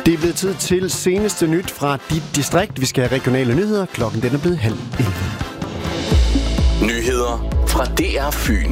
Det er blevet tid til seneste nyt fra dit distrikt. Vi skal have regionale nyheder. Klokken den er blevet 10:30. Nyheder fra DR Fyn.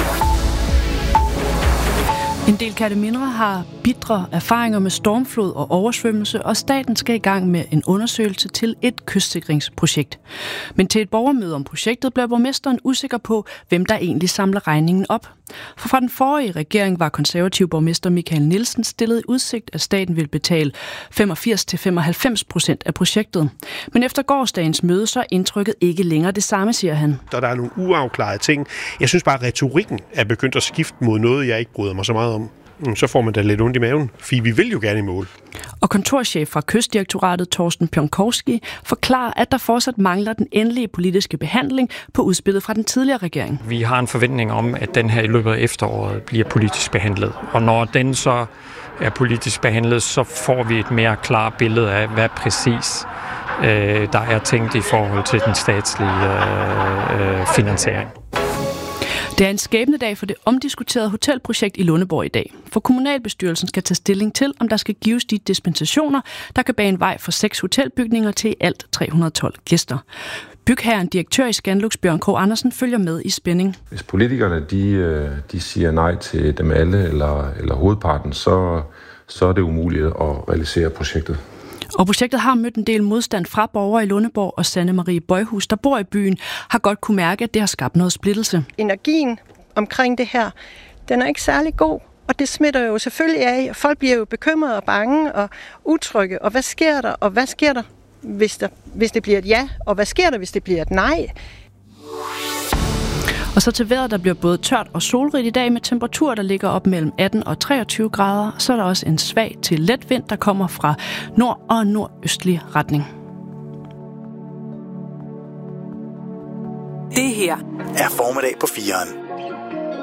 En del Kertemindre har bitre erfaringer med stormflod og oversvømmelse, og staten skal i gang med en undersøgelse til et kystsikringsprojekt. Men til et borgermøde om projektet blev borgmesteren usikker på, hvem der egentlig samler regningen op. For fra den forrige regering var konservativ borgmester Michael Nielsen stillet i udsigt, at staten vil betale 85-95% af projektet. Men efter gårsdagens møde, så er indtrykket ikke længere det samme, siger han. Der er nogle uafklarede ting. Jeg synes bare, at retorikken er begyndt at skifte mod noget, jeg ikke bryder mig så meget om. Så får man da lidt ondt i maven, for vi vil jo gerne i mål. Og kontorchef fra Kystdirektoratet, Torsten Pionkowski, forklarer, at der fortsat mangler den endelige politiske behandling på udspillet fra den tidligere regering. Vi har en forventning om, at den her i løbet af efteråret bliver politisk behandlet. Og når den så er politisk behandlet, så får vi et mere klart billede af, hvad præcis der er tænkt i forhold til den statslige finansiering. Det er en skæbnedag for det omdiskuterede hotelprojekt i Lundeborg i dag. For kommunalbestyrelsen skal tage stilling til, om der skal gives de dispensationer, der kan bane vej for 6 hotelbygninger til alt 312 gæster. Bygherren, direktør i Scanlux, Bjørn K. Andersen, følger med i spænding. Hvis politikerne de siger nej til dem alle eller hovedparten, så er det umuligt at realisere projektet. Og projektet har mødt en del modstand fra borgere i Lundeborg, og Sanne Marie Bøjhus, der bor i byen, har godt kunne mærke, at det har skabt noget splittelse. Energien omkring det her, den er ikke særlig god, og det smitter jo selvfølgelig af. Folk bliver jo bekymrede og bange og utrygge. Og hvad sker der? Og hvad sker der, hvis det bliver et ja? Og hvad sker der, hvis det bliver et nej? Og så til vejret, der bliver både tørt og solrigt i dag med temperaturer, der ligger op mellem 18 og 23 grader. Så er der også en svag til let vind, der kommer fra nord- og nordøstlig retning. Det her er Formiddag på 4'eren.